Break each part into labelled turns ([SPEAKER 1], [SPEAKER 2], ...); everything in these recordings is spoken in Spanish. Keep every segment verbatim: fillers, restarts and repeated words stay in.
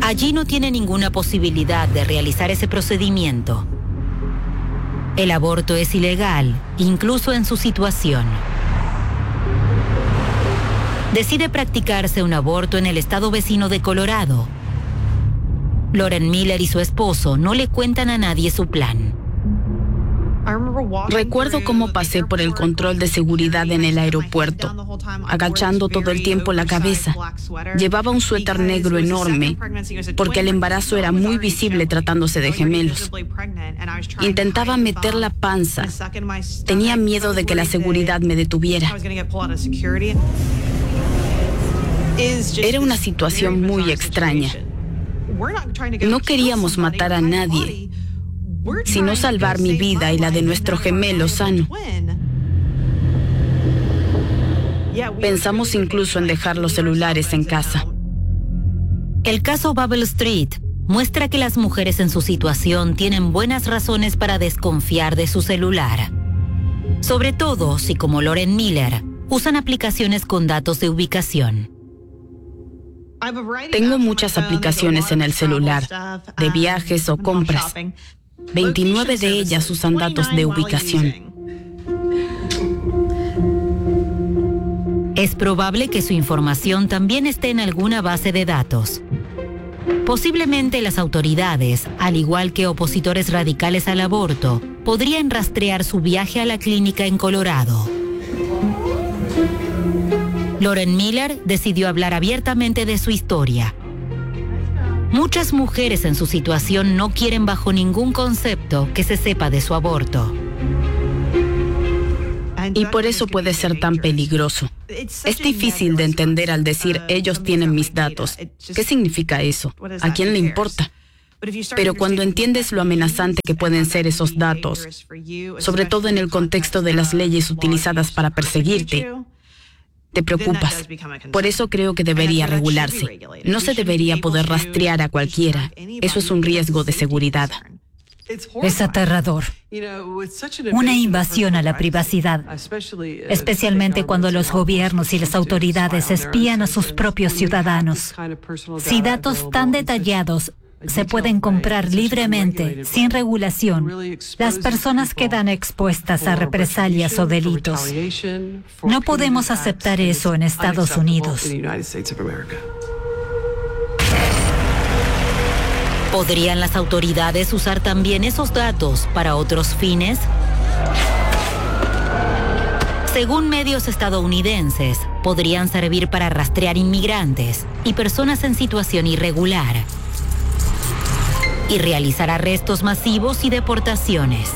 [SPEAKER 1] Allí no tiene ninguna posibilidad de realizar ese procedimiento. El aborto es ilegal, incluso en su situación. Decide practicarse un aborto en el estado vecino de Colorado. Lauren Miller y su esposo no le cuentan a nadie su plan.
[SPEAKER 2] Recuerdo cómo pasé por el control de seguridad en el aeropuerto, agachando todo el tiempo la cabeza. Llevaba un suéter negro enorme, porque el embarazo era muy visible tratándose de gemelos. Intentaba meter la panza. Tenía miedo de que la seguridad me detuviera. Era una situación muy extraña. No queríamos matar a nadie, sino salvar mi vida y la de nuestro gemelo sano. Pensamos incluso en dejar los celulares en casa.
[SPEAKER 1] El caso Bubble Street muestra que las mujeres en su situación tienen buenas razones para desconfiar de su celular. Sobre todo si, como Lauren Miller, usan aplicaciones con datos de ubicación.
[SPEAKER 2] Tengo muchas aplicaciones en el celular, de viajes o compras. veintinueve de ellas usan datos de ubicación.
[SPEAKER 1] Es probable que su información también esté en alguna base de datos. Posiblemente las autoridades, al igual que opositores radicales al aborto, podrían rastrear su viaje a la clínica en Colorado. Lauren Miller decidió hablar abiertamente de su historia. Muchas mujeres en su situación no quieren bajo ningún concepto que se sepa de su aborto.
[SPEAKER 2] Y por eso puede ser tan peligroso. Es difícil de entender al decir ellos tienen mis datos. ¿Qué significa eso? ¿A quién le importa? Pero cuando entiendes lo amenazante que pueden ser esos datos, sobre todo en el contexto de las leyes utilizadas para perseguirte, te preocupas. Por eso creo que debería regularse. No se debería poder rastrear a cualquiera. Eso es un riesgo de seguridad.
[SPEAKER 3] Es aterrador. Una invasión a la privacidad, especialmente cuando los gobiernos y las autoridades espían a sus propios ciudadanos. Si datos tan detallados se pueden comprar libremente, sin regulación, las personas quedan expuestas a represalias o delitos. No podemos aceptar eso en Estados Unidos.
[SPEAKER 1] ¿Podrían las autoridades usar también esos datos para otros fines? Según medios estadounidenses, podrían servir para rastrear inmigrantes y personas en situación irregular y realizar arrestos masivos y deportaciones.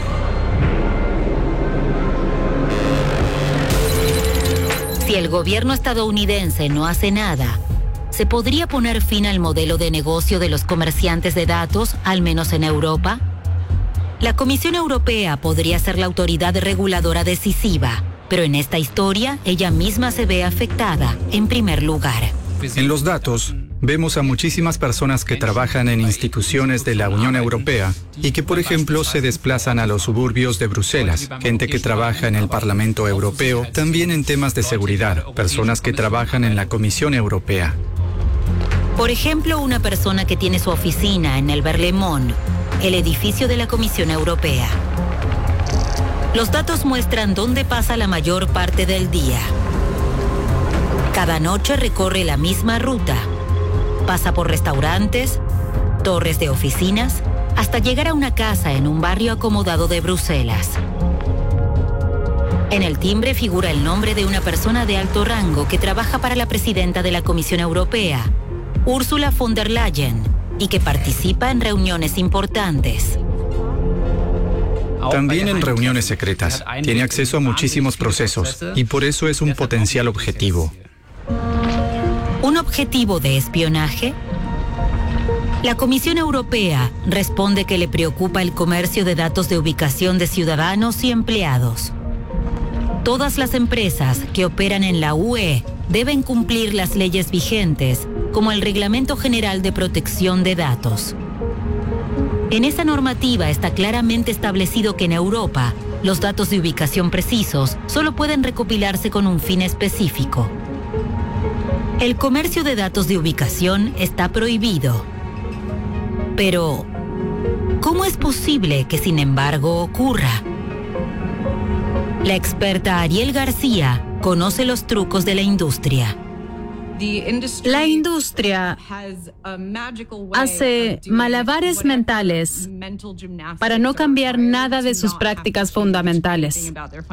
[SPEAKER 1] Si el gobierno estadounidense no hace nada, ¿se podría poner fin al modelo de negocio de los comerciantes de datos, al menos en Europa? La Comisión Europea podría ser la autoridad reguladora decisiva, pero en esta historia ella misma se ve afectada en primer lugar.
[SPEAKER 4] En los datos, vemos a muchísimas personas que trabajan en instituciones de la Unión Europea y que, por ejemplo, se desplazan a los suburbios de Bruselas, gente que trabaja en el Parlamento Europeo, también en temas de seguridad, personas que trabajan en la Comisión Europea.
[SPEAKER 1] Por ejemplo, una persona que tiene su oficina en el Berlaymont, el edificio de la Comisión Europea. Los datos muestran dónde pasa la mayor parte del día. Cada noche recorre la misma ruta. Pasa por restaurantes, torres de oficinas, hasta llegar a una casa en un barrio acomodado de Bruselas. En el timbre figura el nombre de una persona de alto rango que trabaja para la presidenta de la Comisión Europea, Ursula von der Leyen, y que participa en reuniones importantes.
[SPEAKER 4] También en reuniones secretas. Tiene acceso a muchísimos procesos y por eso es un potencial objetivo.
[SPEAKER 1] ¿Un objetivo de espionaje? La Comisión Europea responde que le preocupa el comercio de datos de ubicación de ciudadanos y empleados. Todas las empresas que operan en la U E deben cumplir las leyes vigentes, como el Reglamento General de Protección de Datos. En esa normativa está claramente establecido que en Europa, los datos de ubicación precisos solo pueden recopilarse con un fin específico. El comercio de datos de ubicación está prohibido. Pero, ¿cómo es posible que sin embargo ocurra? La experta Ariel García conoce los trucos de la industria.
[SPEAKER 5] La industria hace malabares mentales para no cambiar nada de sus prácticas fundamentales.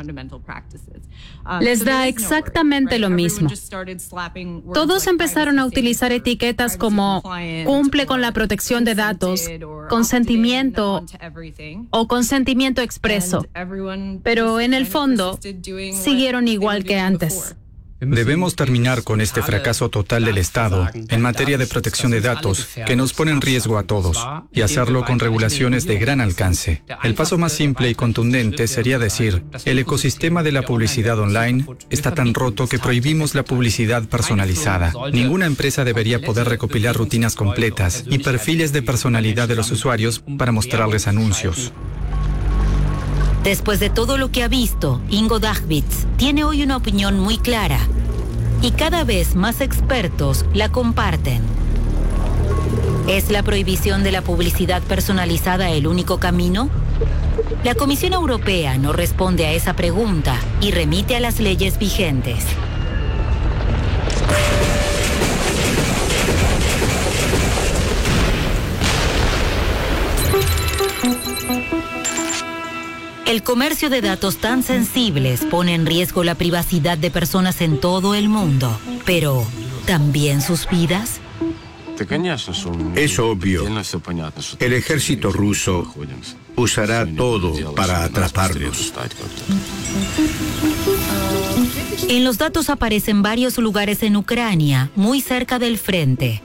[SPEAKER 5] Les da exactamente lo mismo. Todos empezaron a utilizar etiquetas como cumple con la protección de datos, consentimiento o consentimiento expreso, pero en el fondo siguieron igual que antes.
[SPEAKER 4] Debemos terminar con este fracaso total del Estado en materia de protección de datos que nos pone en riesgo a todos y hacerlo con regulaciones de gran alcance. El paso más simple y contundente sería decir, el ecosistema de la publicidad online está tan roto que prohibimos la publicidad personalizada. Ninguna empresa debería poder recopilar rutinas completas y perfiles de personalidad de los usuarios para mostrarles anuncios.
[SPEAKER 1] Después de todo lo que ha visto, Ingo Dachwitz tiene hoy una opinión muy clara y cada vez más expertos la comparten. ¿Es la prohibición de la publicidad personalizada el único camino? La Comisión Europea no responde a esa pregunta y remite a las leyes vigentes. El comercio de datos tan sensibles pone en riesgo la privacidad de personas en todo el mundo, pero ¿también sus vidas?
[SPEAKER 6] Es obvio. El ejército ruso usará todo para atraparnos.
[SPEAKER 1] En los datos aparecen varios lugares en Ucrania, muy cerca del frente.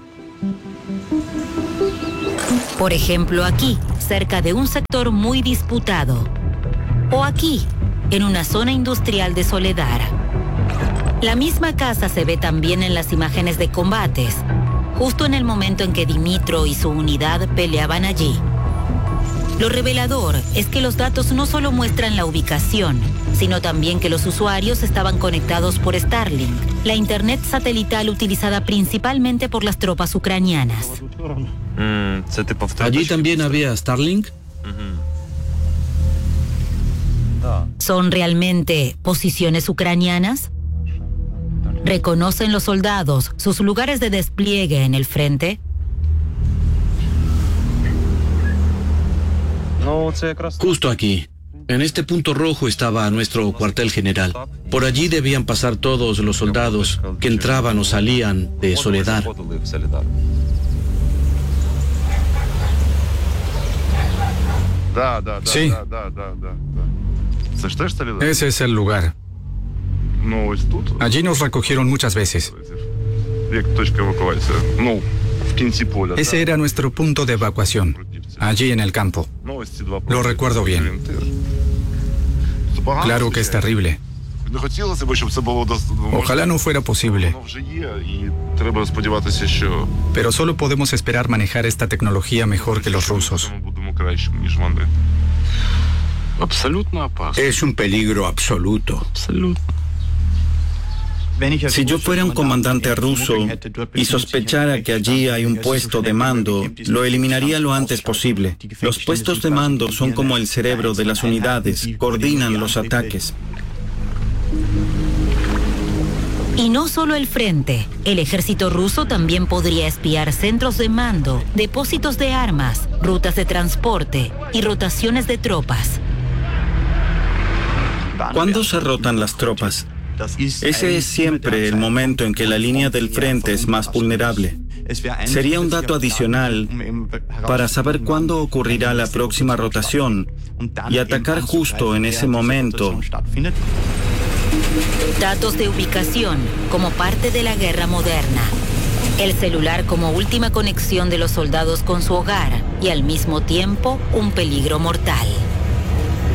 [SPEAKER 1] Por ejemplo, aquí, cerca de un sector muy disputado. O aquí, en una zona industrial de Soledar. La misma casa se ve también en las imágenes de combates, justo en el momento en que Dimitro y su unidad peleaban allí. Lo revelador es que los datos no solo muestran la ubicación, sino también que los usuarios estaban conectados por Starlink, la internet satelital utilizada principalmente por las tropas ucranianas.
[SPEAKER 7] ¿Allí también había Starlink?
[SPEAKER 1] ¿Son realmente posiciones ucranianas? ¿Reconocen los soldados sus lugares de despliegue en el frente?
[SPEAKER 7] Justo aquí. En este punto rojo estaba nuestro cuartel general. Por allí debían pasar todos los soldados que entraban o salían de Soledar.
[SPEAKER 4] Sí. Ese es el lugar. Allí nos recogieron muchas veces. Ese era nuestro punto de evacuación, allí en el campo. Lo recuerdo bien. Claro que es terrible. Ojalá no fuera posible. Pero solo podemos esperar manejar esta tecnología mejor que los rusos.
[SPEAKER 6] Es un peligro absoluto.
[SPEAKER 8] Si yo fuera un comandante ruso y sospechara que allí hay un puesto de mando, lo eliminaría lo antes posible. Los puestos de mando son como el cerebro de las unidades, coordinan los ataques.
[SPEAKER 1] Y no solo el frente, el ejército ruso también podría espiar centros de mando, depósitos de armas, rutas de transporte y rotaciones de tropas.
[SPEAKER 8] ¿Cuándo se rotan las tropas? Ese es siempre el momento en que la línea del frente es más vulnerable. Sería un dato adicional para saber cuándo ocurrirá la próxima rotación y atacar justo en ese momento.
[SPEAKER 1] Datos de ubicación como parte de la guerra moderna. El celular como última conexión de los soldados con su hogar y al mismo tiempo un peligro mortal.